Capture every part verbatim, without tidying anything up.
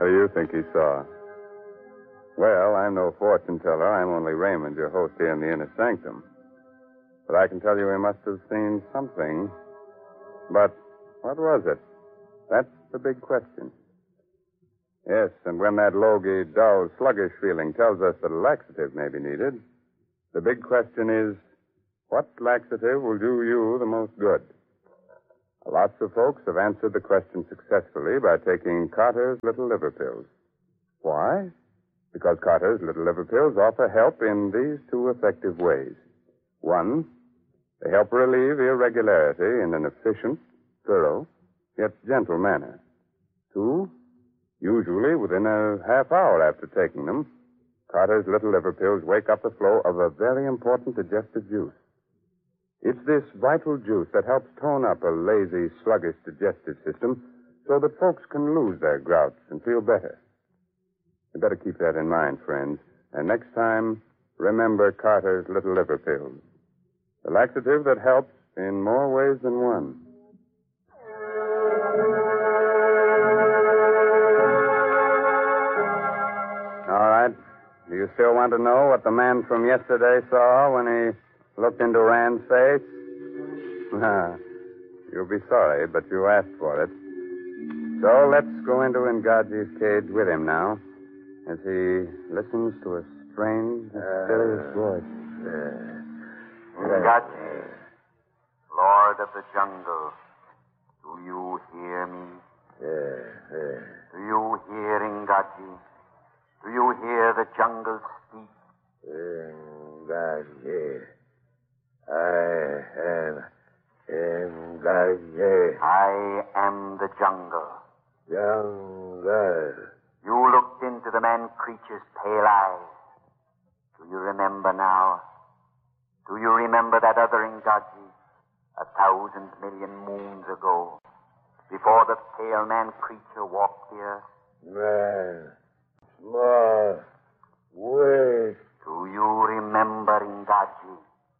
What do you think he saw? Well, I'm no fortune teller. I'm only Raymond, your host here in the inner sanctum. But I can tell you he must have seen something. But what was it? That's the big question. Yes, and when that logy, dull, sluggish feeling tells us that a laxative may be needed, the big question is, what laxative will do you the most good? Lots of folks have answered the question successfully by taking Carter's Little Liver Pills. Why? Because Carter's Little Liver Pills offer help in these two effective ways. One, they help relieve irregularity in an efficient, thorough, yet gentle manner. Two, usually within a half hour after taking them, Carter's Little Liver Pills wake up the flow of a very important digestive juice. It's this vital juice that helps tone up a lazy, sluggish digestive system so that folks can lose their grouts and feel better. You better keep that in mind, friends. And next time, remember Carter's Little Liver Pills. The laxative that helps in more ways than one. All right. Do you still want to know what the man from yesterday saw when he looked into Rand's face? Ah, you'll be sorry, but you asked for it. So let's go into Ngaji's cage with him now, as he listens to a strange, mysterious uh, voice. Uh, Ngaji, Lord of the Jungle, do you hear me? Uh, uh, do you hear, Ngaji? Do you hear the jungle speak? Ngaji, I am Ngaji. I am the jungle. Jungle. You looked into the man-creature's pale eyes. Do you remember now? Do you remember that other Ngaji, a thousand million moons ago, before the pale man-creature walked the earth? Man, small, weak. Do you remember, Ngaji?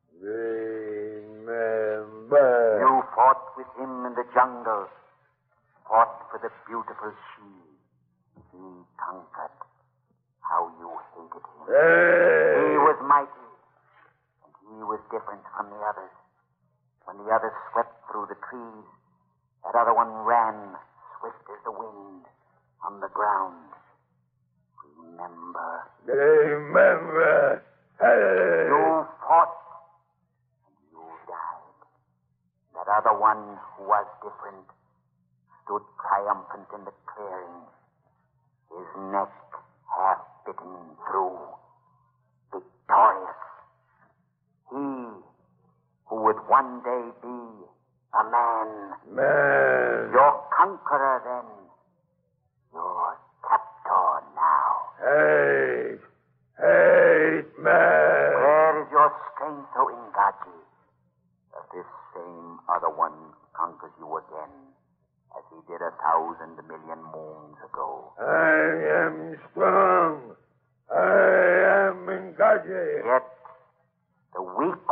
Remember. You fought with him in the jungle, fought for the beautiful she. He conquered. How you hated him. Hey. He was mighty, and he was different from the others. When the others swept through the trees, that other one ran, swift as the wind, on the ground. Remember. Remember. Hey. You fought, and you died. That other one who was different stood triumphant in the clearing, his neck half bitten through, victorious. He who would one day be a man. Man. Your conqueror then. Your captor now. Hate. Hate, man. Where is your strength, O Ngaji? That this same other one conquers you again, as he did a thousand million moons ago. I am strong. I am Ngaji. Yet, the weak